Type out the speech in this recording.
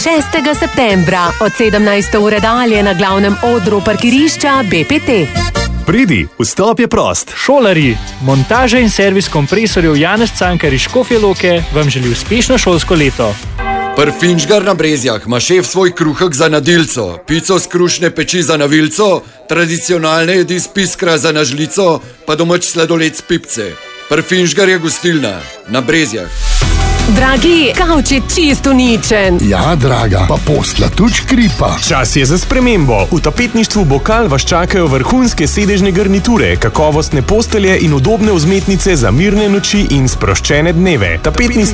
6. septembra od 17. ure dalje na glavnem odru parkirišča BPT. Pridi, vstop je prost. Šolarji, montaža in servis kompresorjev Janez Cankar iz Škofje Loke vam želi uspešno šolsko leto. Prfinžgar na Brezjah ima šef svoj kruhek za nadilco, pico z krušne peči za navilco, tradicionalne jedi z piskra za nažlico, pa domač sladoled s pipce. Prfinžgar je gostilna na Brezjah. Dragi, kavč je čist uničen. Ja, draga, pa posla tudi škripa. Čas je za spremembo. V tapetništvu Bokal vas čakajo vrhunske sedežne garniture, kakovostne postelje in udobne vzmetnice za mirne noči in sproščene dneve.